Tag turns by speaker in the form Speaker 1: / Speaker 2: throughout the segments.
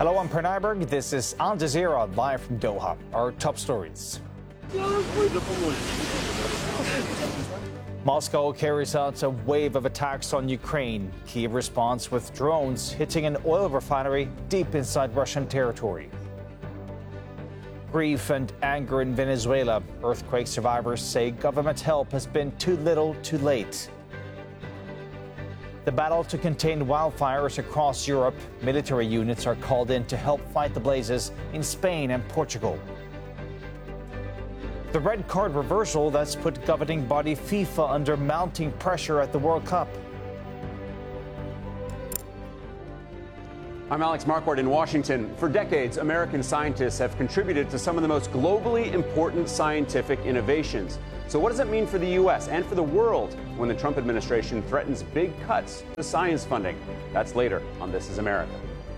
Speaker 1: Hello, I'm Per Nyberg. This is Al Jazeera live from Doha. Our top stories. Moscow carries out a wave of attacks on Ukraine. Kyiv responds with drones hitting an oil refinery deep inside Russian territory. Grief and anger in Venezuela. Earthquake survivors say government help has been too little, too late. The battle to contain wildfires across Europe. Military units are called in to help fight the blazes in Spain and Portugal. The red card reversal that's put governing body FIFA under mounting pressure at the World Cup.
Speaker 2: I'm Alex Marquardt in Washington. For decades, American scientists have contributed to some of the most globally important scientific innovations. So what does it mean for the U.S. and for the world when the Trump administration threatens big cuts to science funding? That's later on This Is America.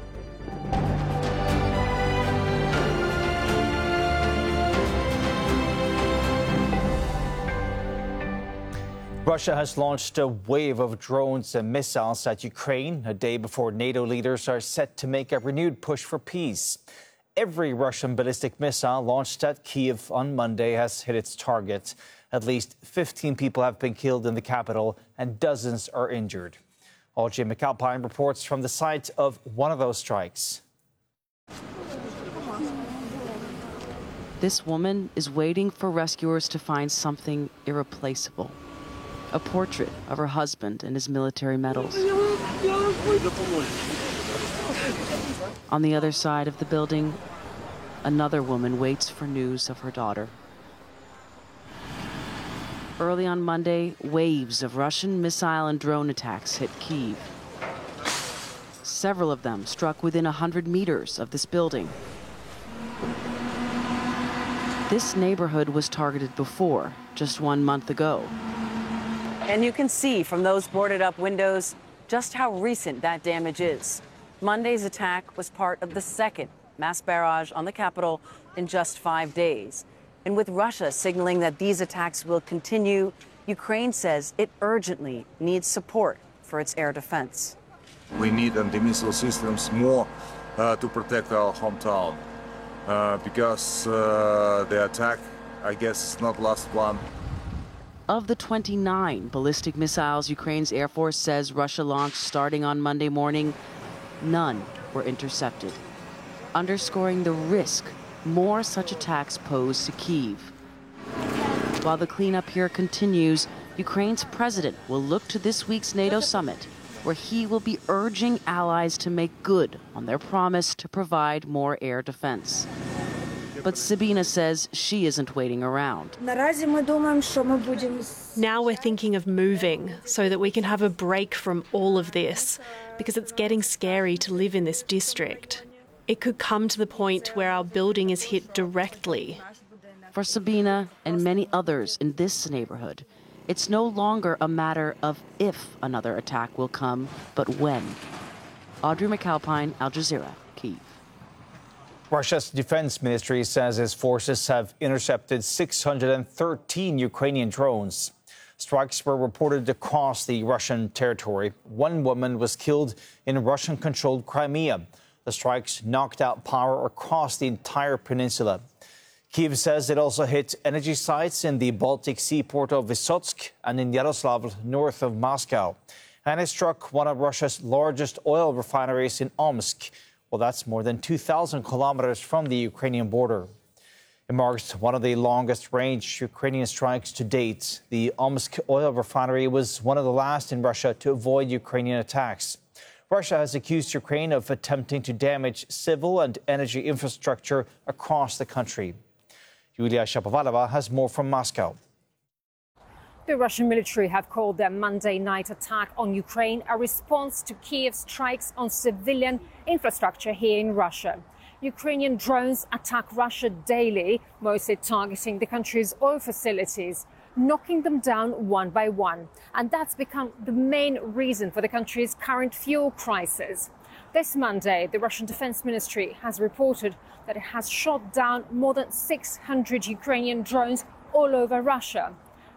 Speaker 1: Russia has launched a wave of drones and missiles at Ukraine, a day before NATO leaders are set to make a renewed push for peace. Every Russian ballistic missile launched at Kyiv on Monday has hit its target. At least 15 people have been killed in the capital and dozens are injured. Audrey McAlpine reports from the site of one of those strikes.
Speaker 3: This woman is waiting for rescuers to find something irreplaceable. A portrait of her husband and his military medals. On the other side of the building, another woman waits for news of her daughter. Early on Monday, waves of Russian missile and drone attacks hit Kyiv. Several of them struck within 100 meters of this building. This neighborhood was targeted before, just 1 month ago.
Speaker 4: And you can see from those boarded up windows just how recent that damage is. Monday's attack was part of the second mass barrage on the capital in just 5 days. And with Russia signaling that these attacks will continue, Ukraine says it urgently needs support for its air defense.
Speaker 5: We need anti-missile systems more to protect our hometown because the attack, I guess, is not last one.
Speaker 3: Of the 29 ballistic missiles Ukraine's Air Force says Russia launched starting on Monday morning, none were intercepted, underscoring the risk more such attacks pose to Kyiv. While the cleanup here continues, Ukraine's president will look to this week's NATO summit, where he will be urging allies to make good on their promise to provide more air defense. But Sabina says she isn't waiting around.
Speaker 6: Now we're thinking of moving so that we can have a break from all of this, because it's getting scary to live in this district. It could come to the point where our building is hit directly.
Speaker 3: For Sabina and many others in this neighborhood, it's no longer a matter of if another attack will come, but when. Audrey McAlpine, Al Jazeera, Kyiv.
Speaker 1: Russia's defense ministry says its forces have intercepted 613 Ukrainian drones. Strikes were reported across the Russian territory. One woman was killed in Russian-controlled Crimea. The strikes knocked out power across the entire peninsula. Kyiv says it also hit energy sites in the Baltic seaport of Vysotsk and in Yaroslavl, north of Moscow. And it struck one of Russia's largest oil refineries in Omsk. Well, that's more than 2,000 kilometers from the Ukrainian border. It marks one of the longest-range Ukrainian strikes to date. The Omsk oil refinery was one of the last in Russia to avoid Ukrainian attacks. Russia has accused Ukraine of attempting to damage civil and energy infrastructure across the country. Yulia Shapovalova has more from Moscow.
Speaker 7: The Russian military have called their Monday night attack on Ukraine a response to Kyiv's strikes on civilian infrastructure here in Russia. Ukrainian drones attack Russia daily, mostly targeting the country's oil facilities, knocking them down one by one. And that's become the main reason for the country's current fuel crisis. This Monday, the Russian Defense Ministry has reported that it has shot down more than 600 Ukrainian drones all over Russia.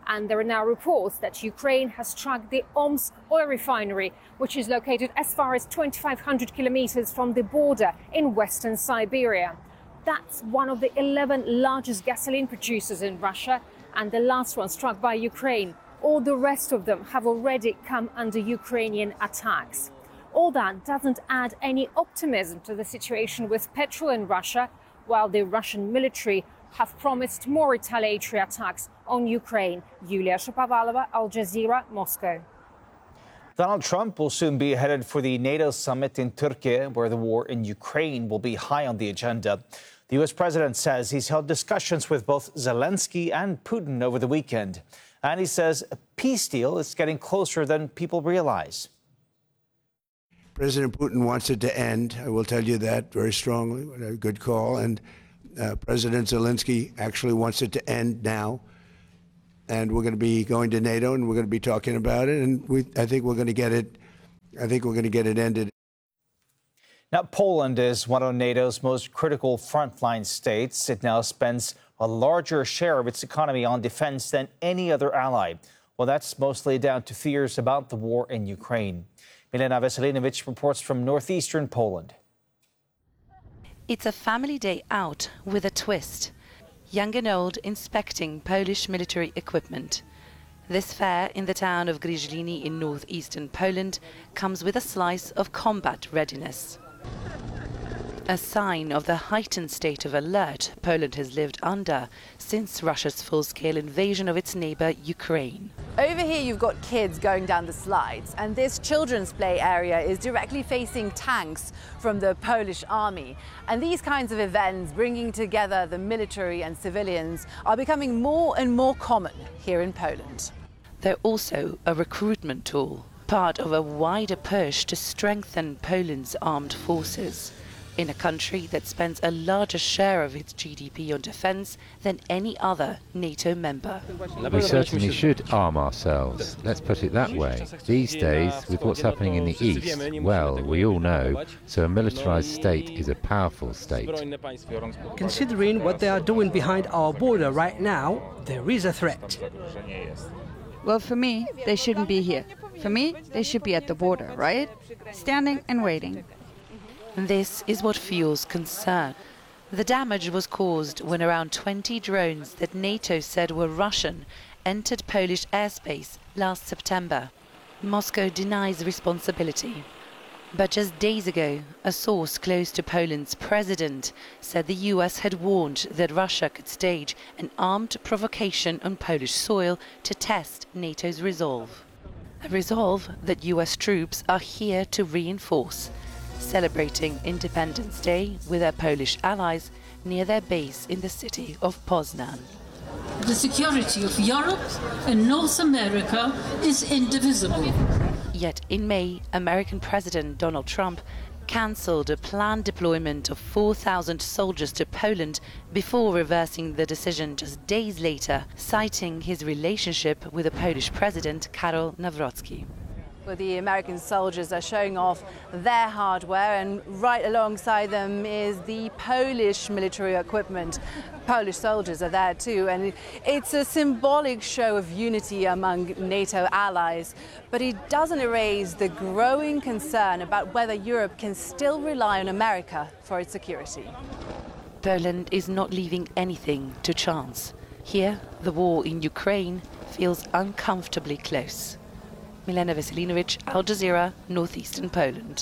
Speaker 7: And there are now reports that Ukraine has struck the Omsk oil refinery, which is located as far as 2,500 kilometers from the border in western Siberia. That's one of the 11 largest gasoline producers in Russia, and the last one struck by Ukraine. All the rest of them have already come under Ukrainian attacks. All that doesn't add any optimism to the situation with petrol in Russia, while the Russian military have promised more retaliatory attacks on Ukraine. Yulia Shapovalova, Al Jazeera, Moscow.
Speaker 1: Donald Trump will soon be headed for the NATO summit in Turkey, where the war in Ukraine will be high on the agenda. The U.S. president says he's held discussions with both Zelensky and Putin over the weekend. And he says a peace deal is getting closer than people realize.
Speaker 8: President Putin wants it to end. I will tell you that very strongly. A good call. And President Zelensky actually wants it to end now. And we're going to be going to NATO, and we're going to be talking about it. And I think we're going to get it. I think we're going to get it ended.
Speaker 1: Now, Poland is one of NATO's most critical frontline states. It now spends a larger share of its economy on defense than any other ally. Well, that's mostly down to fears about the war in Ukraine. Milena Veselinovic reports from northeastern Poland.
Speaker 9: It's a family day out with a twist. Young and old inspecting Polish military equipment. This fair in the town of Gryźliny in northeastern Poland comes with a slice of combat readiness. A sign of the heightened state of alert Poland has lived under since Russia's full-scale invasion of its neighbour Ukraine.
Speaker 10: Over here you've got kids going down the slides, and this children's play area is directly facing tanks from the Polish army. And these kinds of events, bringing together the military and civilians, are becoming more and more common here in Poland.
Speaker 9: They're also a recruitment tool, part of a wider push to strengthen Poland's armed forces. In a country that spends a larger share of its GDP on defence than any other NATO member.
Speaker 11: We certainly should arm ourselves, let's put it that way. These days, with what's happening in the East, well, we all know, so a militarised state is a powerful state.
Speaker 12: Considering what they are doing behind our border right now, there is a threat.
Speaker 13: Well, for me, they shouldn't be here. For me, they should be at the border, right? Standing and waiting.
Speaker 9: This is what fuels concern. The damage was caused when around 20 drones that NATO said were Russian entered Polish airspace last September. Moscow denies responsibility. But just days ago, a source close to Poland's president said the US had warned that Russia could stage an armed provocation on Polish soil to test NATO's resolve. A resolve that US troops are here to reinforce, celebrating Independence Day with their Polish allies near their base in the city of Poznan.
Speaker 14: The security of Europe and North America is indivisible.
Speaker 9: Yet in May, American President Donald Trump cancelled a planned deployment of 4,000 soldiers to Poland before reversing the decision just days later, citing his relationship with the Polish president Karol Nawrocki.
Speaker 10: Well, the American soldiers are showing off their hardware, and right alongside them is the Polish military equipment. Polish soldiers are there too, and it's a symbolic show of unity among NATO allies. But it doesn't erase the growing concern about whether Europe can still rely on America for its security.
Speaker 9: Poland is not leaving anything to chance. Here, the war in Ukraine feels uncomfortably close. Milena Veselinovic, Al Jazeera, northeastern Poland.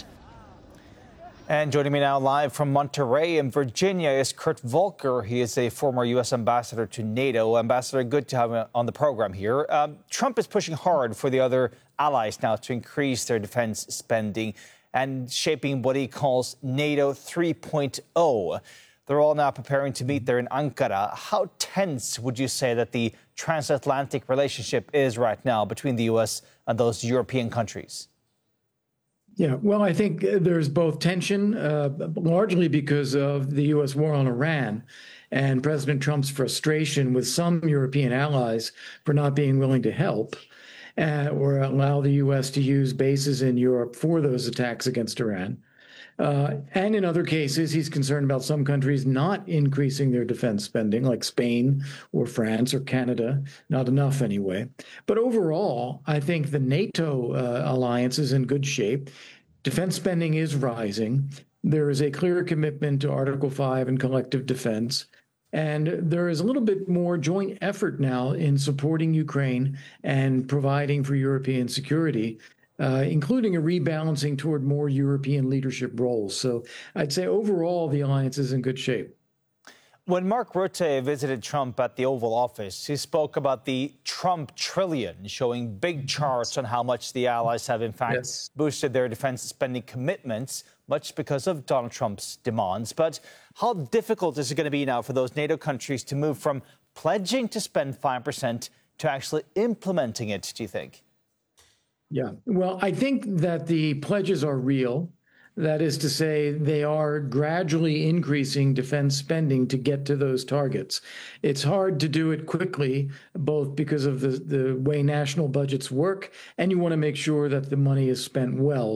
Speaker 1: And joining me now live from Monterey in Virginia is Kurt Volker. He is a former U.S. ambassador to NATO. Ambassador, good to have him on the program here. Trump is pushing hard for the other allies now to increase their defense spending and shaping what he calls NATO 3.0. They're all now preparing to meet there in Ankara. How tense would you say that the transatlantic relationship is right now between the U.S. and those European countries?
Speaker 15: Yeah, well, I think there's both tension, largely because of the U.S. war on Iran and President Trump's frustration with some European allies for not being willing to help or allow the U.S. to use bases in Europe for those attacks against Iran. And in other cases, he's concerned about some countries not increasing their defense spending, like Spain or France or Canada, not enough anyway. But overall, I think the NATO alliance is in good shape. Defense spending is rising. There is a clear commitment to Article 5 and collective defense. And there is a little bit more joint effort now in supporting Ukraine and providing for European security, including a rebalancing toward more European leadership roles. So I'd say overall, the alliance is in good shape.
Speaker 1: When Mark Rutte visited Trump at the Oval Office, he spoke about the Trump trillion, showing big charts on how much the allies have, in fact, boosted their defense spending commitments, much because of Donald Trump's demands. But how difficult is it going to be now for those NATO countries to move from pledging to spend 5% to actually implementing it, do you think?
Speaker 15: Yeah, well, I think that the pledges are real. That is to say, they are gradually increasing defense spending to get to those targets. It's hard to do it quickly, both because of the way national budgets work, and you want to make sure that the money is spent well.